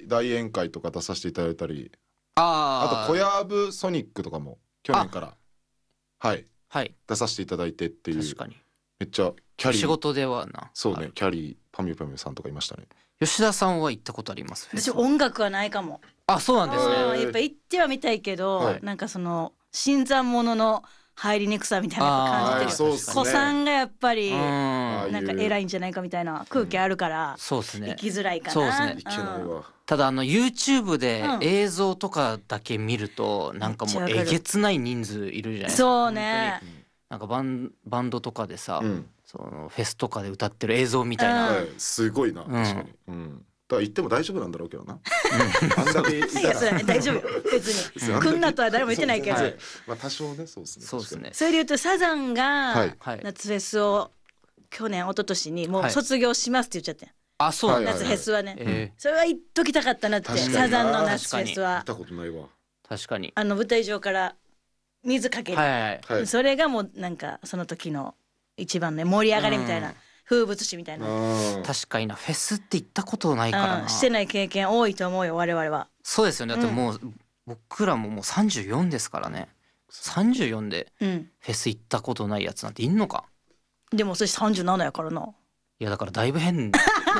大宴会とか出させていただいたり、 ああと小籔ソニックとかも去年からはいはい出させていただいてっていう、 確かにめっちゃキャリー仕事ではな。 そうね、キャリーパミュパミュさんとかいましたね。 吉田さんは行ったことあります？ 私音楽はないかも。 あ、そうなんですね。 やっぱ行ってはみたいけど、 はいなんかその新参者の入りにくさみたいなの感じてる。 そうっすね。 子さんがやっぱりうんなんか偉いんじゃないかみたいな空気あるから、 そうですね。 行きづらいかな。 そうですねいけないわ。 ただYouTube で映像とかだけ見るとなんかもうえげつない人数いるじゃないですか。 そうね。 なんかバンドとかでさ、 うんそのフェスとかで歌ってる映像みたいな、 はい、すごいな確かに。うん。だから行っても大丈夫なんだろうけどな。あんだけいいたやそれら。 は大丈夫よ別に。来んなとは誰も言ってないけど。 はいまあ多少ね、そうですね。 そうですね。 それで言うとサザンがはい夏フェスを去年一昨年にもう卒業しますって言っちゃってん。 あ、そうなんだ。 夏フェスはね。 えそれは言っときたかったなって。 確かにサザンの夏フェスは見たことないわ。 確かに。 舞台上から水かける、 はいはいはい。 はい。 それがもうなんかその時の一番ね盛り上がりみたいな、風物詩みたいな、 確かにな、フェスって行ったことないからな。 してない経験多いと思うよ我々は。 そうですよね。だってもう、僕らももう34ですからね。34でフェス行ったことないやつなんていんのか。 でもそれ37やからな。 いやだからだいぶ変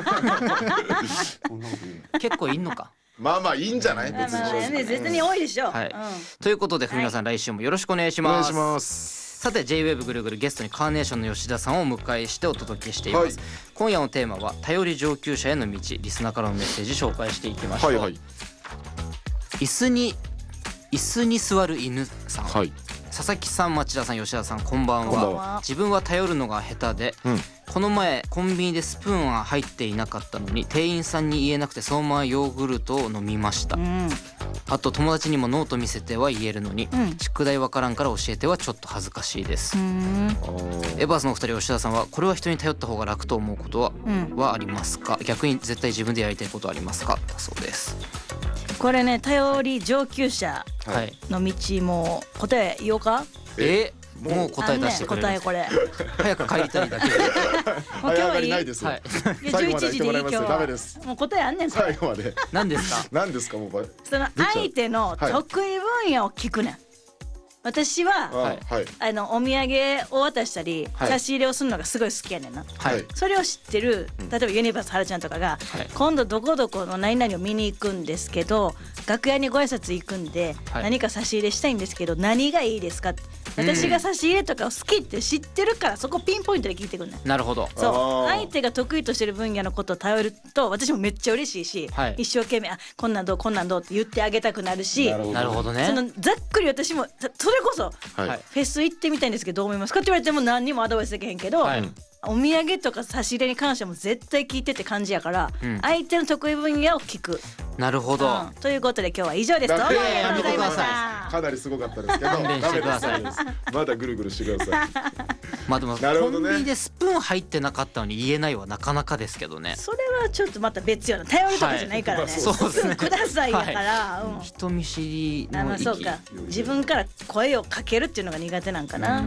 結構いんのか。 まあまあいいんじゃない？別まあね、 に。 絶対に多いでしょ。 はいということで文田さん、来週もよろしくお願いします。 お願いします。 さて J-WAVE ぐるぐる、ゲストにカーネーションの吉田さんをお迎えしてお届けしています、今夜のテーマは頼り上級者への道。リスナーからのメッセージ紹介していきましょう。 はいはい。 椅子に座る犬さん、 はい。 佐々木さん、町田さん、吉田さん、こんばんは。 こんばんは。 自分は頼るのが下手で、この前コンビニでスプーンは入っていなかったのに店員さんに言えなくてそのままヨーグルトを飲みました、あと友達にもノート見せては言えるのに、宿題わからんから教えてはちょっと恥ずかしいです、エバースのお二人、吉田さんはこれは人に頼った方が楽と思うことはありますか？逆に絶対自分でやりたいことはありますか？だそうです。 これね、頼り上級者はいの道も答え言おうか。 もう答え出してくれる。 答えこれ早く帰りたいだけで。 もう今日はいい。 ないですよ。 はい最後まで言ってもらいますよ。 今日はダメです。 もう答えあんねんこれ。 最後まで。 何ですか？ 何ですかもう。 その相手の得意分野を聞くねん。私ははい。 お土産を渡したりはい差し入れをするのがすごい好きやねんな。 はいそれを知ってる例えばユニバースはらちゃんとかが、今度どこどこの何々を見に行くんですけど楽屋にご挨拶行くんで、何か差し入れしたいんですけど何がいいですかって、私が差し入れとかを好きって知ってるからそこピンポイントで聞いてくんねん。 なるほど。 そう相手が得意としてる分野のことを頼ると私もめっちゃ嬉しいし、一生懸命こんなんどうこんなんどうって言ってあげたくなるし、 なるほどね。 そのざっくり私もそれこそ、 はいフェス行ってみたいんですけどどう思いますかって言われても何にもアドバイスできへんけど、お土産とか差し入れに関しても絶対聞いてって感じやから、相手の得意分野を聞く。 なるほど、 ということで今日は以上です。どうもありがとうございました。 かなりすごかったですけど。 勘弁してください。 ダメですまだぐるぐるしてください。 まあでもなるほどねコンビニでスプーン入ってなかったのに言えないはなかなかですけどね。 それはちょっとまた別よな。頼るとかじゃないからね。 そうですね。 くださいやから。 人見知りの域。 そうか。自分から声をかけるっていうのが苦手なんかな。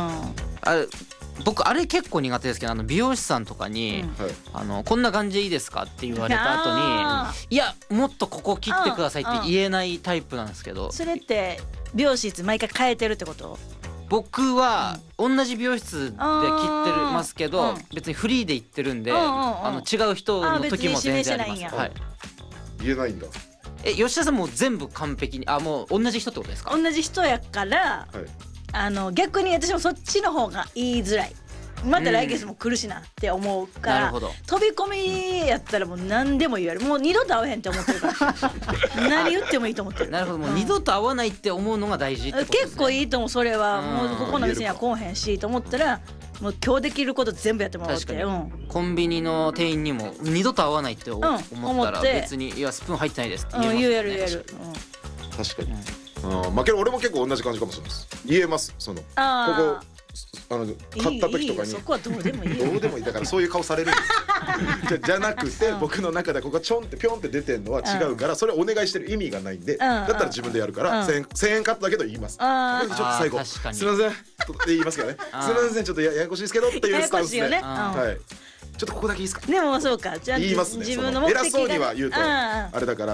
僕あれ結構苦手ですけど、美容師さんとかに、こんな感じでいいですかって言われた後に、いやもっとここ切ってくださいって言えないタイプなんですけど。 それって美容室毎回変えてるってこと？ 僕は同じ美容室で切ってますけど、別にフリーで行ってるんで、違う人の時も全然あります。 言えないんだ。 吉田さんも全部完璧にもう同じ人ってことですか？ 同じ人やから、逆に私もそっちの方が言いづらい。また来月も来るしなって思うから、飛び込みやったらもう何でも言える。もう二度と会わへんって思ってるから何言ってもいいと思ってる。 なるほど、もう二度と会わないって思うのが大事ってことですね。 結構いいと思う。それはもうここの店には来おへんしと思ったらもう今日できること全部やってもらおうって。 コンビニの店員にも二度と会わないって思ったら別にいやスプーン入ってないですって言えますね。 言える言える。 確かに。まあけど俺も結構同じ感じかもしれないです。言えます。ここ買った時とかにそこはどうでもいい。 どうでもいい。だからそういう顔されるんですじゃなくて僕の中でここちょんってピョンって出てんのは違うから、それお願いしてる意味がないんで、だったら自分でやるから1000円カットだけど言います。ちょっと最後すいませんって言いますからね。すいませんちょっとややこしいですけどっていうスタンスで、はいちょっとここだけいいですか。 でもそうか。じゃあ自分の目的が偉そうには言うとあれだから